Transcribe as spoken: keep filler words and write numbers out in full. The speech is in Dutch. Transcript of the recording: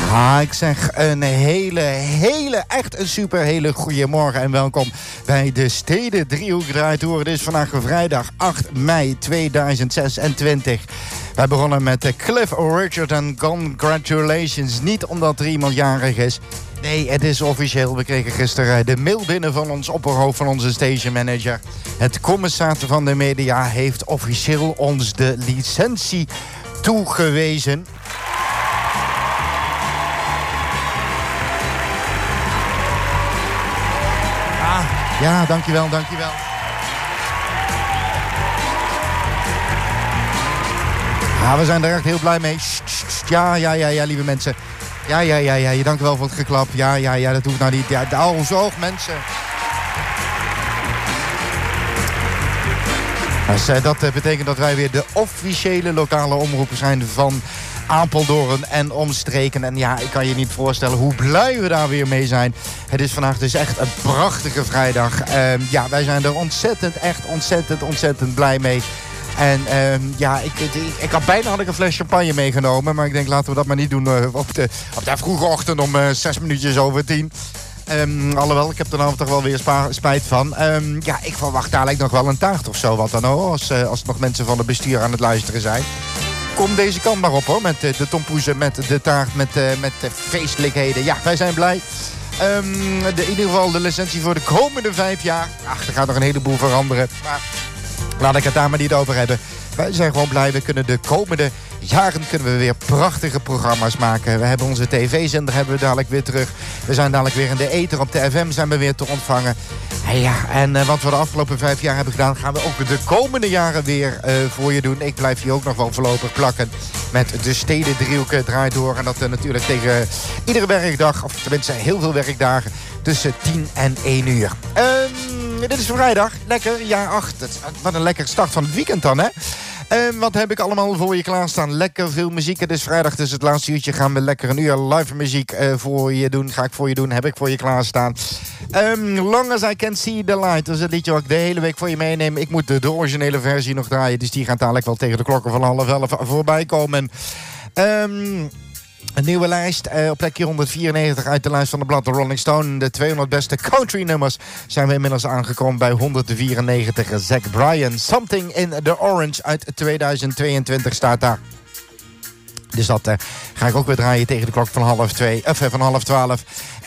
Ah, ik zeg een hele, hele, echt een super hele goede morgen en welkom bij de Steden Driehoek Draaidoor. Het is vandaag vrijdag acht mei tweeduizend zesentwintig. Wij begonnen met Cliff Richard en Congratulations. Niet omdat er iemand jarig is. Nee, het is officieel. We kregen gisteren de mail binnen van ons opperhoofd van onze station manager. Het commissaris van de media heeft officieel ons de licentie toegewezen. Ah, ja, dankjewel, dankjewel. Ja, we zijn er echt heel blij mee. Ja, ja, ja, ja, lieve mensen. Ja, ja, ja, ja, je dank wel voor het geklap. Ja, ja, ja, dat hoeft nou niet. Ja, oh, zo, mensen. Dus, uh, dat uh, betekent dat wij weer de officiële lokale omroepen zijn van Apeldoorn en omstreken. En ja, ik kan je niet voorstellen hoe blij we daar weer mee zijn. Het is vandaag dus echt een prachtige vrijdag. Uh, ja, wij zijn er ontzettend, echt ontzettend, ontzettend blij mee. En uh, ja, ik, ik, ik had bijna had ik een fles champagne meegenomen. Maar ik denk, laten we dat maar niet doen uh, op, de, op de vroege ochtend om uh, zes minuutjes over tien. Um, alhoewel, ik heb er nou toch wel weer spa- spijt van. Um, ja, ik verwacht dadelijk nog wel een taart of zo. Wat dan ook, als, uh, als er nog mensen van het bestuur aan het luisteren zijn. Kom deze kant maar op hoor, met uh, de tompoezen, met de taart, met, uh, met de feestelijkheden. Ja, wij zijn blij. Um, de, in ieder geval de licentie voor de komende vijf jaar. Ach, er gaat nog een heleboel veranderen. Maar laat ik het daar maar niet over hebben. Wij zijn gewoon blij. We kunnen de komende jaren kunnen we weer prachtige programma's maken. We hebben onze tv-zender hebben we dadelijk weer terug. We zijn dadelijk weer in de ether. Op de F M zijn we weer te ontvangen. En ja, en uh, wat we de afgelopen vijf jaar hebben gedaan, gaan we ook de komende jaren weer uh, voor je doen. Ik blijf hier ook nog wel voorlopig plakken met de Steden Driehoek Draaidoor. En dat uh, natuurlijk tegen uh, iedere werkdag, of tenminste heel veel werkdagen, tussen tien en één uur. Um, dit is vrijdag. Lekker, jaar acht. Wat een lekker start van het weekend dan, hè? En wat heb ik allemaal voor je klaarstaan? Lekker veel muziek. Het is vrijdag, dus het laatste uurtje gaan we lekker een uur live muziek uh, voor je doen. Ga ik voor je doen, heb ik voor je klaarstaan. Um, Long as I can see the light. Dat is het liedje wat ik de hele week voor je meeneem. Ik moet de, de originele versie nog draaien, dus die gaat dadelijk wel tegen de klokken van half elf voorbij komen. Um, Een nieuwe lijst, uh, op plekje honderdvierennegentig uit de lijst van de blad de Rolling Stone. De tweehonderd beste country nummers zijn we inmiddels aangekomen bij honderdvierennegentig. Zach Bryan, Something in the Orange uit tweeduizend tweeëntwintig staat daar. Dus dat uh, ga ik ook weer draaien tegen de klok van half twee, of uh, van half twaalf.